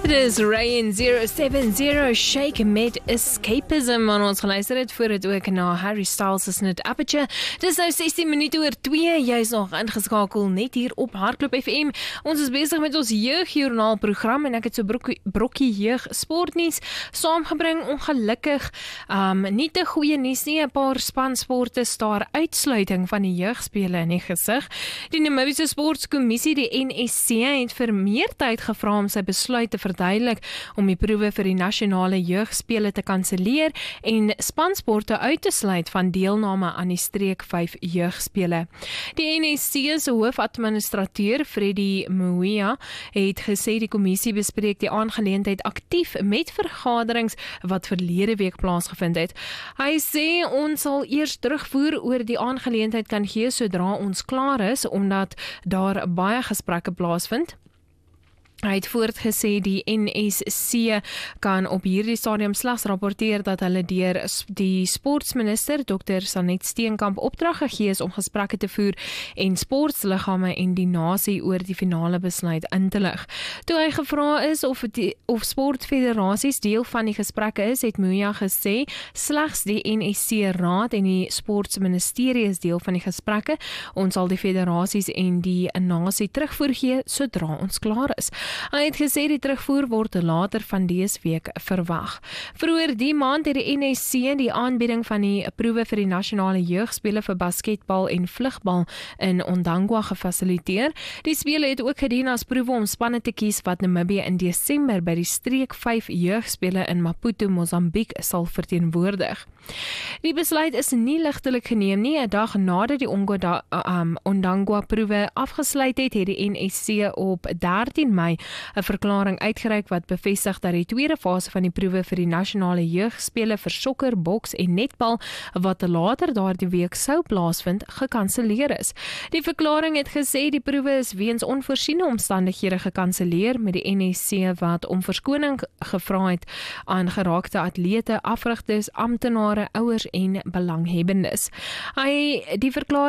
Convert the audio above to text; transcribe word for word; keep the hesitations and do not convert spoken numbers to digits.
Dit is Rain zero seven zero Shake met Escapism en ons geluister het voor het ook na Harry Styles is net Aperture. Dit is nou sestien minute oor twee, jy is nog ingeskakel net hier op Hardklop F M. Ons is besig met ons jeugjoernaal program en ek het so brokkie, brokkie jeug sportnuus saamgebring. Ongelukkig um, nie te goeie nuus nie, 'n paar spansporte staar uitsluiting van die jeugspele in die gesig. Die Namibiese Sportkommissie, die N S C, het vir meer tyd gevra om sy besluit te verduidelik om die proewe vir die nasionale jeugspele te kanselleer en spansporte uit te sluit van deelname aan die streek vyf jeugspele. Die N S C se hoofadministrateur Freddie Muia het gesê die kommissie bespreek die aangeleentheid aktief met vergaderings wat verlede week plaasgevind het. Hy sê ons sal eers terugvoer oor die aangeleentheid kan gee sodra ons klaar is, omdat daar baie gesprekke plaasvind. Hy het voortgesê die N S C kan op hierdie stadium slegs rapporteer dat hulle deur die sportsminister Dokter Sanet Steenkamp opdrag gegee is om gesprekke te voer en sportsliggame en die nasie oor die finale besluit in te lig. Toe hy gevra is of die, of sportfederasies deel van die gesprekke is, het Muia gesê slegs die N S C raad en die sportsministerie is deel van die gesprekke. Ons sal die federasies en die nasie terugvoer gee sodra ons klaar is. Hy het gesê die terugvoer word later van dese week verwag. Vroeër die maand het die N S C die aanbieding van die proewe vir die nasionale jeugspele vir basketbal en vlugbal in Ondangwa gefasiliteer. Die spele het ook gedien as proewe om spanne te kies wat Namibië in Desember by die streek vyf jeugspele in Maputo, Mosambiek sal verteenwoordig. Die besluit is nie ligtelik geneem nie. 'n Dag nadat die Ongoda, um, Ondangwa proewe afgesluit het, het die N S C op dertien Mei 'n verklaring uitgereik wat bevestig dat die tweede fase van die proewe vir die nasionale jeugspele vir sokker, boks en netbal wat later daardie week sou plaasvind, gekanselleer is. Die verklaring het gesê die proewe is weens onvoorsiene omstandighede gekanselleer, met die N S C wat om verskoning gevra het aan geraakte atlete, afrigters, amptenare, ouers en belanghebbendes. Hy die verklaring